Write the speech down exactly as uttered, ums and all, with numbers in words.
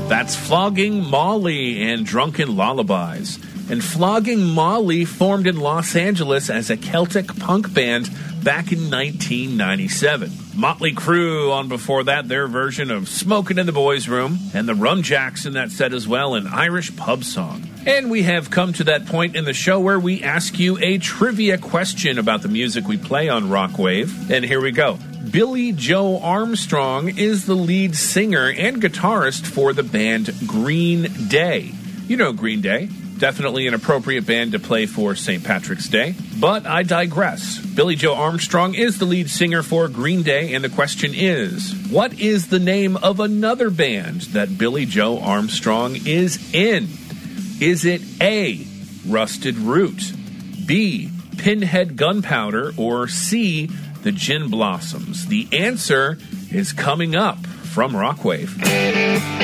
That's Flogging Molly and Drunken Lullabies. And Flogging Molly formed in Los Angeles as a Celtic punk band back in nineteen ninety-seven. Motley Crue on before that, their version of Smokin' in the Boys' Room, and the Rum Jacks in that set as well, an Irish pub song. And we have come to that point in the show where we ask you a trivia question about the music we play on Rockwave. And here we go. Billy Joe Armstrong is the lead singer and guitarist for the band Green Day. You know Green Day. Definitely an appropriate band to play for Saint Patrick's Day. But I digress. Billy Joe Armstrong is the lead singer for Green Day, and the question is, what is the name of another band that Billy Joe Armstrong is in? Is it A, Rusted Root, B, Pinhead Gunpowder, or C, the Gin Blossoms? The answer is coming up from Rockwave.